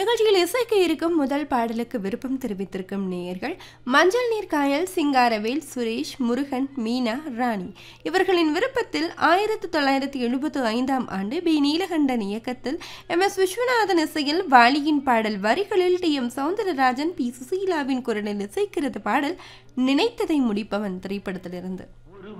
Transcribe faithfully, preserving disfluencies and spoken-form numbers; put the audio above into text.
நிகழ்ச்சியில் இசைக்க இருக்கும் முதல் பாடலுக்கு விருப்பம் தெரிவித்திருக்கும் நேயர்கள் மஞ்சள் நீர் காயல், சிங்காரவேல், சுரேஷ், முருகன், மீனா, ராணி. இவர்களின் விருப்பத்தில் ஆயிரத்தி தொள்ளாயிரத்தி எழுபத்தி ஐந்தாம் ஆண்டு பி நீலகண்டன் இயக்கத்தில் எம் எஸ் விஸ்வநாதன் இசையில் வாலியின் பாடல் வரிகளில் டி எம் சௌந்தரராஜன், பி சுசீலாவின் குரலில் இசைக்கிறது பாடல் நினைத்ததை முடிப்பவன் திரைப்படத்திலிருந்து.